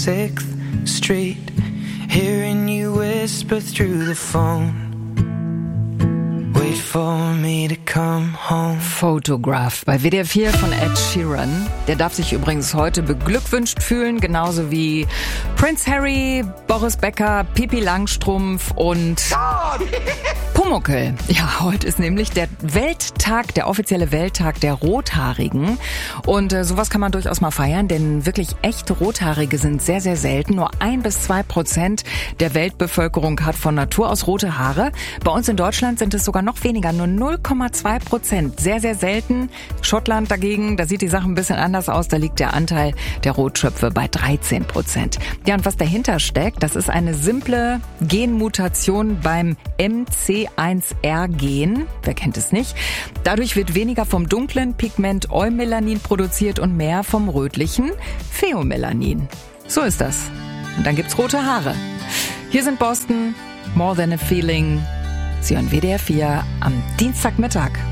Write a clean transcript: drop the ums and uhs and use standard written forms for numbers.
6th Street, hearing you whisper through the phone. Wait for me to come home. Photograph bei WDR 4 von Ed Sheeran. Der darf sich übrigens heute beglückwünscht fühlen, genauso wie Prince Harry, Boris Becker, Pippi Langstrumpf und Pumuckl. Ja, heute ist nämlich der offizielle Welttag der Rothaarigen. Und sowas kann man durchaus mal feiern, denn wirklich echte Rothaarige sind sehr, sehr selten. Nur 1-2% der Weltbevölkerung hat von Natur aus rote Haare. Bei uns in Deutschland sind es sogar noch weniger, nur 0,2%. Sehr, sehr selten. Schottland dagegen, da sieht die Sache ein bisschen anders aus. Da liegt der Anteil der Rotschöpfe bei 13%. Ja, und was dahinter steckt, das ist eine simple Genmutation beim MC1R-Gen. Wer kennt es nicht? Dadurch wird weniger vom dunklen Pigment Eumelanin produziert und mehr vom rötlichen Pheomelanin. So ist das. Und dann gibt's rote Haare. Hier sind Boston, More Than a Feeling. Sie hören WDR 4 am Dienstagmittag.